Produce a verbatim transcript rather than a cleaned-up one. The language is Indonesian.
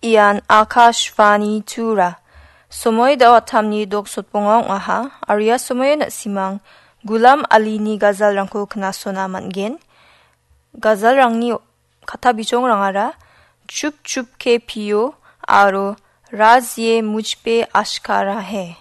Ian Akashvani Tura. Somoy daw atamni dok sotbongong aha. Arya somoy na simang Gulam Ali ni gazal rangko knasona mangen. Gazal rangni kata bijong rangara. Chup chup ke piyo aro raz ye mujh pe ashkara hai.